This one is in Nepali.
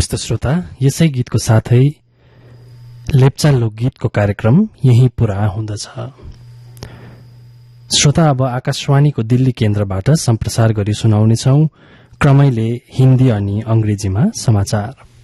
हवस् त श्रोता, यसै गीतको साथै लेप्चा लोकगीतको कार्यक्रम यही पूरा हुँदछ। श्रोता, अब आकाशवाणीको दिल्ली केन्द्रबाट सम्प्रसार गरी सुनाउनेछौ क्रमैले हिन्दी अनि अंग्रेजीमा समाचार।